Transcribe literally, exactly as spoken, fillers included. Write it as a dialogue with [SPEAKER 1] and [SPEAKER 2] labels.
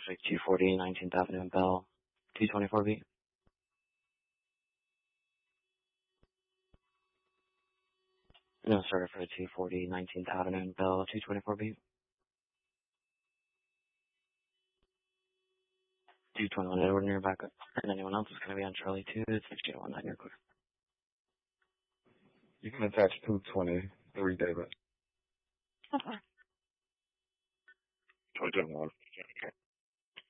[SPEAKER 1] like two forty, nineteenth Avenue in Bell, two twenty-four B. No, sorry for the two forty, nineteenth Avenue in Bell, two twenty-four B. two twenty-one Edward near backup. And anyone else is going to be on Charlie two, it's sixty one nine, you're clear.
[SPEAKER 2] You can attach two twenty-three, David.
[SPEAKER 1] Okay.
[SPEAKER 2] twenty-one. Okay.